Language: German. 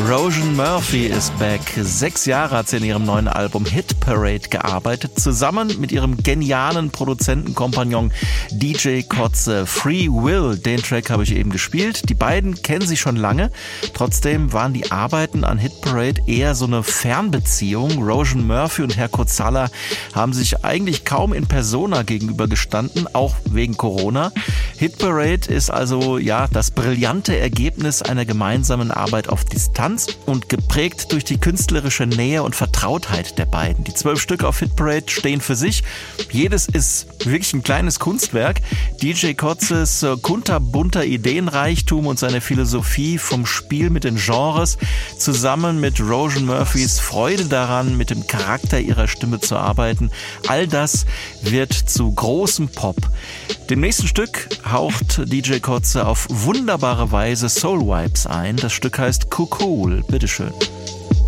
Roisin Murphy ist back. 6 Jahre hat sie in ihrem neuen Album Hit Parade gearbeitet, zusammen mit ihrem genialen Produzentenkompagnon DJ Kotze. Free Will, den Track habe ich eben gespielt. Die beiden kennen sich schon lange. Trotzdem waren die Arbeiten an Hit Parade eher so eine Fernbeziehung. Roisin Murphy und Herr Kotzala haben sich eigentlich kaum in Persona gegenübergestanden, auch wegen Corona. Hit Parade ist also das brillante Ergebnis einer gemeinsamen Arbeit auf Distanz und geprägt durch die künstlerische Nähe und Vertrautheit der beiden. Die 12 Stücke auf Hit Parade stehen für sich. Jedes ist wirklich ein kleines Kunstwerk. DJ Kotzes kunterbunter Ideenreichtum und seine Philosophie vom Spiel mit den Genres zusammen mit Roisin Murphys Freude daran, mit dem Charakter ihrer Stimme zu arbeiten. All das wird zu großem Pop. Dem nächsten Stück haucht DJ Kotze auf wunderbare Weise Soul Vibes ein. Das Stück heißt Cool. Bitteschön.